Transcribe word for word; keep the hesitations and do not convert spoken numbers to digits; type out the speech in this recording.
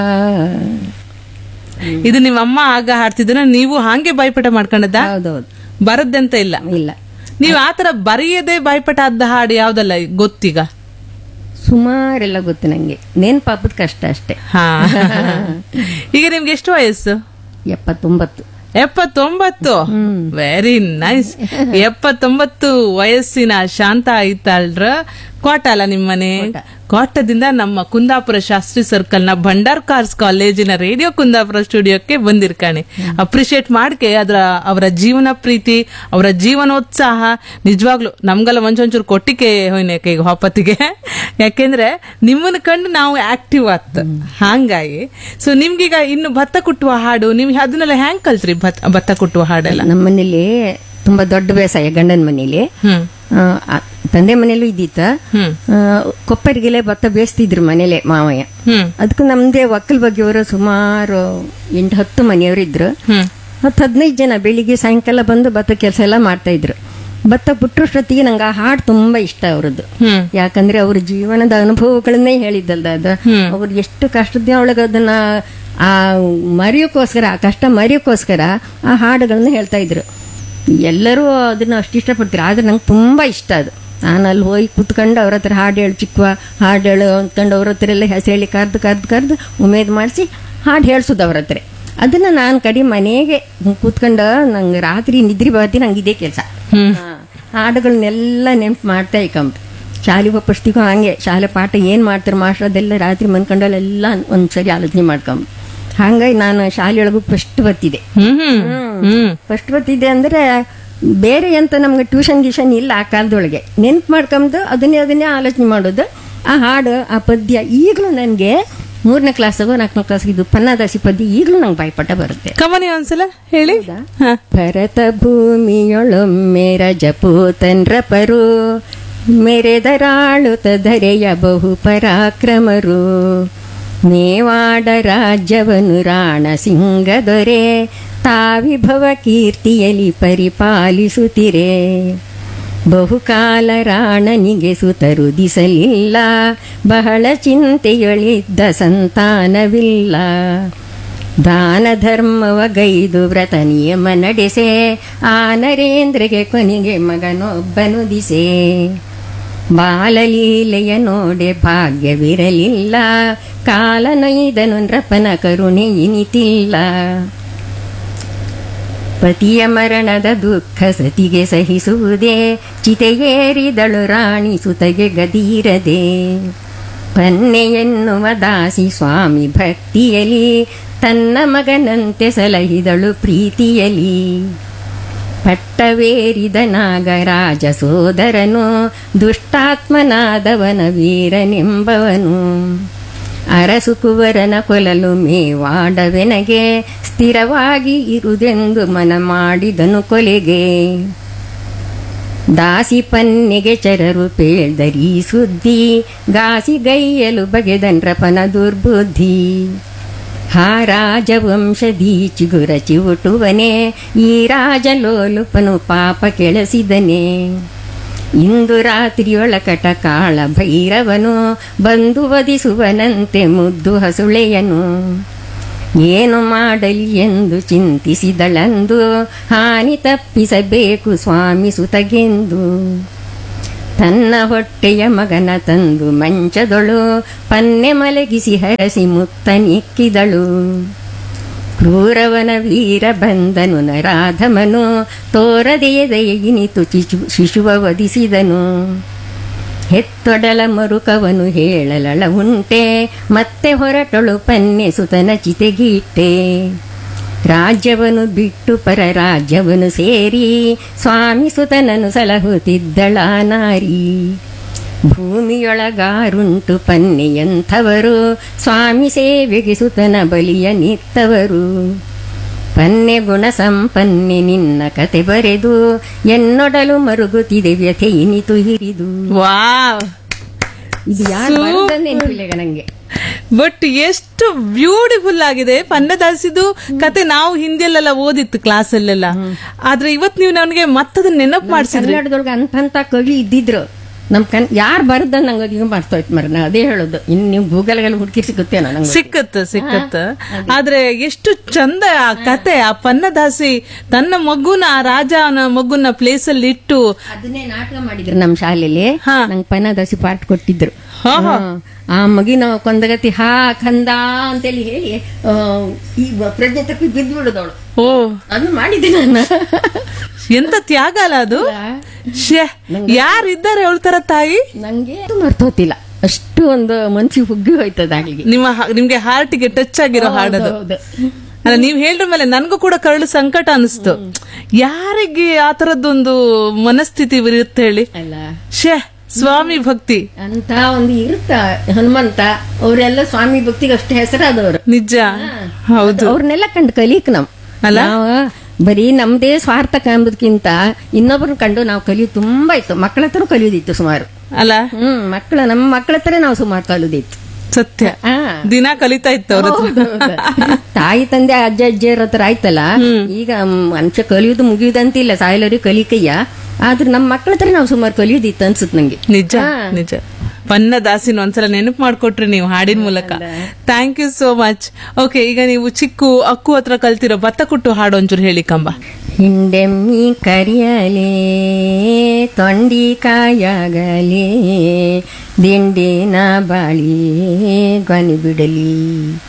ಇದು ನಿಮ್ಮ ಅಮ್ಮ ಆಗ ಹಾಡ್ತಿದ್ರ, ನೀವು ಹಾಗೆ ಬಾಯ್ಪಾಠ ಮಾಡ್ಕೊಂಡದ? ಹೌದೌದು. ಬರದ್ದಂತ ಇಲ್ಲ. ಇಲ್ಲ, ನೀವು ಆತರ ಬರೆಯದೆ ಬಾಯ್ಪಾಠ ಆದ ಹಾಡು ಯಾವ್ದಲ್ಲ ಗೊತ್ತೀಗ? ಸುಮಾರೆಲ್ಲ ಗೊತ್ತು ನಂಗೆ, ನೆನ್ಪಾಪದ ಕಷ್ಟ ಅಷ್ಟೇ. ಹಾ. ಈಗ ನಿಮ್ಗೆ ಎಷ್ಟು ವಯಸ್ಸು? ಎಪ್ಪತ್ತೊಂಬತ್ತು. ಎಪ್ಪತ್ತೊಂಬತ್ತು. Very nice. ಎಪ್ಪತ್ತೊಂಬತ್ತು ವಯಸ್ಸಿನ ಶಾಂತ ಆಯ್ತಾಳ್ರ ಕೋಟ ಅಲ್ಲ ನಿಮ್ಮನೆ? ಕೋಟದಿಂದ ನಮ್ಮ ಕುಂದಾಪುರ ಶಾಸ್ತ್ರಿ ಸರ್ಕಲ್ ನ ಭಂಡಾರ್ ಕಾರ್ಸ್ ಕಾಲೇಜಿನ ರೇಡಿಯೋ ಕುಂದಾಪುರ ಸ್ಟುಡಿಯೋಕ್ಕೆ ಬಂದಿರ್ಕಾಣೆ. ಅಪ್ರಿಶಿಯೇಟ್ ಮಾಡ್ಕೆ ಅದ್ರ ಅವರ ಜೀವನ ಪ್ರೀತಿ, ಅವರ ಜೀವನೋತ್ಸಾಹ ನಿಜವಾಗ್ಲು ನಮ್ಗೆಲ್ಲ ಒಂಚೊಂಚೂರು ಕೊಟ್ಟಿಗೆ ಹೋಯ್ನೇಕ ಈಗ ಹೊಪ್ಪತ್ತಿಗೆ. ಯಾಕೆಂದ್ರೆ ನಿಮ್ಮನ್ನ ಕಂಡು ನಾವು ಆಕ್ಟಿವ್ ಆತ್ ಹಂಗಾಗಿ. ಸೊ ನಿಮ್ಗೀಗ ಇನ್ನು ಭತ್ತ ಕುಟ್ಟುವ ಹಾಡು ನೀವು ಅದನ್ನೆಲ್ಲ ಹ್ಯಾಂಗ್ ಕಲ್ತ್ರಿ? ಭತ್ತ ಕುಟ್ಟುವ ಹಾಡೆಲ್ಲ ನಮ್ಮನೇಲಿ ತುಂಬಾ ದೊಡ್ಡ ಬೇಸಾಯ, ಗಂಡನ ಮನೇಲಿ. ತಂದೆ ಮನೇಲೂ ಇದ್ದಿತ್ತ. ಕೊಪ್ಪರಿಗೆಲೆ ಭತ್ತ ಬೇಯಿಸ್ತಿದ್ರು ಮನೇಲೆ ಮಾವಯ್ಯ. ಅದಕ್ಕೂ ನಮ್ದೇ ಒಕ್ಕಲ್ ಬಗ್ಗೆಯವರು ಸುಮಾರು ಎಂಟು ಹತ್ತು ಮನೆಯವರು ಇದ್ರು. ಹತ್ತು ಹದಿನೈದು ಜನ ಬೆಳಿಗ್ಗೆ ಸಾಯಂಕಾಲ ಬಂದು ಭತ್ತ ಕೆಲಸ ಎಲ್ಲ ಮಾಡ್ತಾ ಇದ್ರು. ಭತ್ತ ಬಿಟ್ಟರಷ್ಟೊತ್ತಿಗೆ ನಂಗೆ ಆ ಹಾಡು ತುಂಬಾ ಇಷ್ಟ ಅವ್ರದ್ದು. ಯಾಕಂದ್ರೆ ಅವ್ರ ಜೀವನದ ಅನುಭವಗಳನ್ನೇ ಹೇಳಿದ್ದಲ್ದ ಅದು. ಅವ್ರು ಎಷ್ಟು ಕಷ್ಟದ ಒಳಗೆ ಅದನ್ನ ಆ ಮರೆಯೋಕ್ಕೋಸ್ಕರ, ಆ ಕಷ್ಟ ಮರೆಯೋಕ್ಕೋಸ್ಕರ ಆ ಹಾಡುಗಳನ್ನ ಹೇಳ್ತಾ ಇದ್ರು. ಎಲ್ಲರೂ ಅದನ್ನ ಅಷ್ಟು ಇಷ್ಟಪಡ್ತಾರೆ, ಆದ್ರೆ ನಂಗೆ ತುಂಬಾ ಇಷ್ಟ ಅದು. ನಾನು ಅಲ್ಲಿ ಹೋಗಿ ಕುತ್ಕೊಂಡು ಅವ್ರ ಹತ್ರ ಹಾಡು ಹೇಳು ಚಿಕ್ಕವ, ಹಾಡು ಹೇಳು ಅಂದ್ಕೊಂಡು ಅವ್ರ ಹತ್ರ ಎಲ್ಲ ಹೆಸರು ಹೇಳಿ ಕರ್ದು ಕರ್ದು ಕರ್ದು ಉಮೇದ್ ಮಾಡಿಸಿ ಹಾಡು ಹೇಳ್ಸೋದು ಅವ್ರ ಹತ್ರ. ಅದನ್ನ ನಾನು ಕಡಿ ಮನೆಗೆ ಕೂತ್ಕೊಂಡು ನಂಗೆ ರಾತ್ರಿ ನಿದ್ರಿ ಬರ್ತೀನಿ, ನಂಗೆ ಇದೇ ಕೆಲಸ. ಹಾಡುಗಳನ್ನೆಲ್ಲ ನೆನ್ಪು ಮಾಡ್ತಾ ಇಕ್ಕಂಬ. ಶಾಲೆ ಒಪ್ಪಿಸ್ತಿಗೂ ಹಂಗೆ, ಶಾಲೆ ಪಾಠ ಏನ್ ಮಾಡ್ತಾರೆ ಮಾಸ್ಟರ್ ಅದೆಲ್ಲ ರಾತ್ರಿ ಮನ್ಕೊಂಡಲ್ಲೆಲ್ಲ ಒಂದ್ಸರಿ ಆಲೋಚನೆ ಮಾಡ್ಕೊಂಬ. ಹಂಗಾಗಿ ನಾನು ಶಾಲೆಯೊಳಗೂ ಫಸ್ಟ್ ಬರ್ತಿದ್ದೆ. ಫಸ್ಟ್ ಬರ್ತಿದ್ದೆ ಅಂದ್ರೆ ಬೇರೆ ಎಂತ ನಮ್ಗೆ ಟ್ಯೂಷನ್ ಗೀಷನ್ ಇಲ್ಲ ಆ ಕಾಲದೊಳಗೆ. ನೆನ್ಪು ಮಾಡ್ಕೊಂಬುದು ಅದನ್ನೇ ಅದನ್ನೇ ಆಲೋಚನೆ ಮಾಡೋದು. ಆ ಹಾಡು, ಆ ಪದ್ಯ ಈಗಲೂ ನನಗೆ ಮೂರನೇ ಕ್ಲಾಸ್ಗೂ ನಾಲ್ಕನೇ ಕ್ಲಾಸ್ಗೆ ಇದು ಪನ್ನದಾಸಿ ಪದ್ಯ ಈಗಲೂ ನಂಗೆ ಬಾಯ್ಪಾಠ ಬರುತ್ತೆ. ಕಮನಿ ಒಂದ್ಸಲ ಹೇಳಿ. ಭರತ ಭೂಮಿಯೊಳೊಮ್ಮೆ ರಜಪೂತನ್ರ ಪರು, ಮೆರೆದರಾಳುತ ಧರೆಯ ಬಹು ಪರಾಕ್ರಮರು, ಮೇವಾಡ ರಾಜ್ಯವನ್ನು ರಾಣ ಸಿಂಗ ದೊರೆ, ತಾವಿಭವ ಕೀರ್ತಿಯಲ್ಲಿ ಪರಿಪಾಲಿಸುತ್ತಿರೆ. ಬಹುಕಾಲ ರಾಣನಿಗೆ ಸುತರುದಿಸಲಿಲ್ಲ, ಬಹಳ ಚಿಂತೆಯೊಳಿದ್ದ ಸಂತಾನವಿಲ್ಲ. ದಾನ ಧರ್ಮವ ಗೈದು ವ್ರತ ನಿಯಮ ನಡೆಸೆ, ಆ ನರೇಂದ್ರಗೆ ಕೊನೆಗೆ ಮಗನೊಬ್ಬನುದಿಸೆ. ಬಾಲಲೀಲೆಯ ನೋಡೆ ಭಾಗ್ಯವಿರಲಿಲ್ಲ, ಕಾಲ ನೊಯ್ದನು ನೃಪನ ಕರುಣೆ ಇನಿತಿಲ್ಲ. ಪತಿಯ ಮರಣದ ದುಃಖ ಸತಿಗೆ ಸಹಿಸುವುದೇ, ಚಿತೆಯೇರಿದಳು ರಾಣಿ ಸುತಗೆ ಗದೀರದೆ. ಪನ್ನೆ ಎನ್ನುವ ದಾಸಿ ಸ್ವಾಮಿ ಭಕ್ತಿಯಲಿ, ತನ್ನ ಮಗನಂತೆ ಸಲಹಿದಳು ಪ್ರೀತಿಯಲಿ. ಪಟ್ಟವೇರಿದ ನಾಗರಾಜ ಸೋದರನು, ದುಷ್ಟಾತ್ಮನಾದವನ ವೀರನೆಂಬವನು. ಅರಸು ಕುವರನ ಕೊಲಲು ಮೇವಾಡವೆನಗೆ, ಸ್ಥಿರವಾಗಿ ಇರುವುದೆಂದು ಮನ ಮಾಡಿದನು ಕೊಲೆಗೆ. ದಾಸಿ ಪನ್ನೆಗೆ ಚರರು ಪೇಳ್ದರಿ ಸುದ್ದಿ, ಗಾಸಿ ಗೈಯಲು ಬಗೆದನ್ರಪನ ದುರ್ಬುದ್ಧಿ. ಹಾ ರಾಜವಂಶದಿ ಚಿಗುರ ಚಿವುಟುವನೆ, ಈ ರಾಜಲೋಲುಪನು ಪಾಪ ಕೆಳಸಿದನೆ. ಇಂದು ರಾತ್ರಿಯೊಳಕಟ ಕಾಳ ಭೈರವನು, ಬಂದು ವಧಿಸುವನಂತೆ ಮುದ್ದು ಹಸುಳೆಯನು. ಏನು ಮಾಡಲಿ ಎಂದು ಚಿಂತಿಸಿದಳಂದು, ಹಾನಿ ತಪ್ಪಿಸಬೇಕು ಸ್ವಾಮಿ ಸುತಗೆಂದು. ತನ್ನ ಹೊಟ್ಟೆಯ ಮಗನ ತಂದು ಮಂಚದೊಳು, ಪನ್ನೆ ಮಲಗಿಸಿ ಹರಸಿ ಮುತ್ತನಿಕ್ಕಿದಳು. ಕ್ರೂರವನ ವೀರ ಬಂದನು ನರಾಧಮನು, ತೋರದೆಯ ದಯೆಯಿನಿತು ಚಿಶು ಶಿಶುವ ವಧಿಸಿದನು. ಹೆತ್ತೊಡಲ ಮರುಕವನು ಹೇಳಲಳ ಉಂಟೆ, ಮತ್ತೆ ಹೊರಟಳು ಪನ್ನೆ ಸುತನ ಚಿತೆಗೀಟ್ಟೆ. ರಾಜ್ಯವನ್ನು ಬಿಟ್ಟು ಪರ ರಾಜ್ಯವನ್ನು ಸೇರಿ, ಸ್ವಾಮಿ ಸುತನನು ಸಲಹುತ್ತಿದ್ದಳ ನಾರಿ. ಭೂಮಿಯೊಳಗಾರುಂಟು ಪನ್ನೆಯಂಥವರು, ಸ್ವಾಮಿ ಸೇವೆಗೆ ಸುತನ ಬಲಿಯ ನಿತ್ತವರು. ಪನ್ನೆ ಗುಣ ಸಂಪನ್ನೆ ನಿನ್ನ ಕತೆ ಬರೆದು, ಎನ್ನೊಡಲು ಮರುಗುತ್ತಿದೆ ವ್ಯಥೆ ಇನಿತು ಹಿರಿದು. ವಾವ್, ಇದು ಯಾರು ನೆನಪಿಲ್ಲ ನಂಗೆ. ಬಟ್ ಎಷ್ಟು ಬ್ಯೂಟಿಫುಲ್ ಆಗಿದೆ. ಪನ್ನದಾಸಿದು ಕತೆ ನಾವು ಹಿಂದಿಯಲ್ಲೆಲ್ಲ ಓದಿತ್ತು ಕ್ಲಾಸಲ್ಲೆಲ್ಲ, ಆದ್ರೆ ಇವತ್ ನೀವು ನನಗೆ ಮತ್ತದನ್ನ ನೆನಪು ಮಾಡಿಸಿದ್ರಿ. ಕನ್ನಡದೊಳಗೆ ಅಂತಂತ ಕವಿ ಇದ್ದಿದ್ರು, ನಮ್ ಕನ್ ಯಾರು ಬರ್ದ ನಂಗೆ ಈಗ ಮರ್ತೋಯ್ತು ಮರ ನಾ ಅದೇ ಹೇಳೋದು ಇನ್ನು ನೀವು ಗೂಗಲ್ಗೆಲ್ಲ ಹುಡುಕಿ ಸಿಗುತ್ತೇನೋ ನಂಗೆ ಸಿಕ್ಕತ್ತ ಸಿಕ್ಕತ್ತ ಆದ್ರೆ ಎಷ್ಟು ಚಂದ ಆ ಕತೆ. ಆ ಪನ್ನದಾಸಿ ತನ್ನ ಮಗುನ ಆ ರಾಜನ ಮಗುನ ಪ್ಲೇಸ್ ಅಲ್ಲಿ ಇಟ್ಟು ಅದನ್ನೇ ನಾಟಕ ಮಾಡಿದ್ರು ನಮ್ಮ ಶಾಲೆಯಲ್ಲಿ. ನಂಗೆ ಪನ್ನದಾಸಿ ಪಾಠ ಕೊಟ್ಟಿದ್ರು. ಆ ಮಗಿನ ಕೊಂದಗತಿ ಹಾ ಕಂದ ಅಂತೇಳಿ ಹೇಳಿ ಈ ಪ್ರಜ್ಞೆ ತಪ್ಪಿ ಬಿದ್ದು ಬಿಡುದವಳು. ಓ ಅದು ಮಾಡಿದ್ದೆ ನಾನು. ಎಂತ ತ್ಯಾಗ ಅಲ್ಲ ಅದು. ಯಾರಿದ್ದಾರೆ ಹೇಳ್ತಾರ ತಾಯಿ, ನಂಗೆ ಮರ್ತೋತಿಲ್ಲ. ಅಷ್ಟು ಒಂದು ಮನ್ಸಿಗೆ ಹುಗ್ಗಿ ಹೋಯ್ತದಾಗ್ಲಿ. ನಿಮ್ಮ ನಿಮ್ಗೆ ಹಾರ್ಟಿಗೆ ಟಚ್ ಆಗಿರೋ ಹಾಡದು ಅಲ್ಲ. ನೀವ್ ಹೇಳಿದ ಮೇಲೆ ನನ್ಗೂ ಕೂಡ ಕರಳು ಸಂಕಟ ಅನಿಸ್ತು. ಯಾರಿಗೆ ಆ ತರದ್ದೊಂದು ಮನಸ್ಥಿತಿ ಇರುತ್ತೆ ಹೇಳಿ. ಅಲ್ಲ ಶೇ ಸ್ವಾಮಿ ಭಕ್ತಿ ಅಂತ ಒಂದು ಇರುತ್ತ. ಹನುಮಂತ ಅವರೆಲ್ಲ ಸ್ವಾಮಿ ಭಕ್ತಿಗೆ ಅಷ್ಟು ಹೆಸರಾದವ್ರು. ನಿಜ ಹೌದು. ಅವ್ರನ್ನೆಲ್ಲ ಕಂಡು ಕಲಿಕ್ ನಾವ್ ಅಲ್ಲ ಬರೀ ನಮ್ದೇ ಸ್ವಾರ್ಥ ಕಾಂಬುದಕ್ಕಿಂತ ಇನ್ನೊಬ್ರನ್ನ ಕಂಡು ನಾವು ಕಲಿಯೋದು ತುಂಬಾ ಇತ್ತು. ಮಕ್ಕಳ ಹತ್ರ ಕಲಿಯೋದಿತ್ತು ಸುಮಾರು ಅಲ್ಲ. ಹ್ಮ್ ಮಕ್ಕಳ ನಮ್ಮ ಮಕ್ಕಳ ಹತ್ರ ನಾವು ಸುಮಾರು ಕಲಿಯೋದಿತ್ತು. ಸತ್ಯ. ದಿನ ಕಲಿತಾ ಇತ್ತು ಅವ್ರ ತಾಯಿ ತಂದೆ ಅಜ್ಜ ಅಜ್ಜಿಯರ ಹತ್ರ ಆಯ್ತಲ್ಲ. ಈಗ ಮನುಷ್ಯ ಕಲಿಯೋದು ಮುಗಿಯುದಂತಿಲ್ಲ, ಸಾಯಲರಿ ಕಲಿಕಯ್ಯ. ಆದ್ರೆ ನಮ್ಮ ಮಕ್ಕಳ ಹತ್ರ ನಾವು ಸುಮಾರು ಕಲಿಯೋದಿತ್ತು ಅನ್ಸುತ್ತೆ ನಂಗೆ. ನಿಜ ನಿಜ. ಪನ್ನದಾಸಿನ ಒಂದ್ಸಲ ನೆನಪು ಮಾಡ್ಕೊಟ್ರಿ ನೀವು ಹಾಡಿನ ಮೂಲಕ. Thank you so much. Okay, ಈಗ ನೀವು ಚಿಕ್ಕು ಅಕ್ಕು ಹತ್ರ ಕಲ್ತಿರೋ ಭತ್ತ ಕುಟ್ಟು ಹಾಡು ಒಂಚೂರು ಹೇಳಿ ಕಂಬ. ಹಿಂಡೆಮ್ಮಿ ಕರಿಯಲೇ ತೊಂಡಿ ಕಾಯಾಗಲೇ ದಿಂಡಿನ ಬಾಳಿ ಗೊನಿ ಬಿಡಲಿ